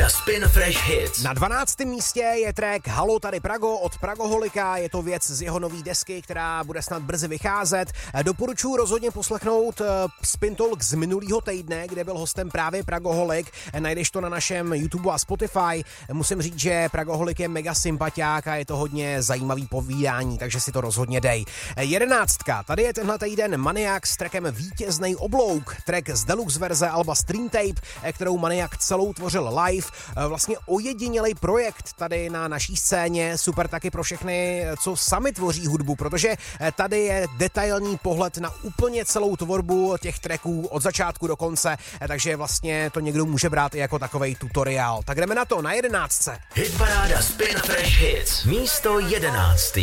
Hitparáda Spin Fresh Hits. Na 12. místě je track Halo tady Prago od Pragoholika, je to věc z jeho nový desky, která bude snad brzy vycházet. Doporučuji rozhodně poslechnout Spin Talk z minulého týdne, kde byl hostem právě Pragoholik. Najdeš to na našem YouTube a Spotify. Musím říct, že Pragoholik je mega sympatiák a je to hodně zajímavý povídání, takže si to rozhodně dej. 11. Tady je tenhle týden Maniak s trackem Vítěznej oblouk, track z deluxe verze alba Stream Tape, kterou Maniak celou tvořil live. Vlastně ojedinělej projekt tady na naší scéně, super taky pro všechny, co sami tvoří hudbu, protože tady je detailní pohled na úplně celou tvorbu těch tracků od začátku do konce, takže vlastně to někdo může brát i jako takovej tutoriál. Tak jdeme na to, na 11. Hitparáda Spin Fresh Hits. Místo 11.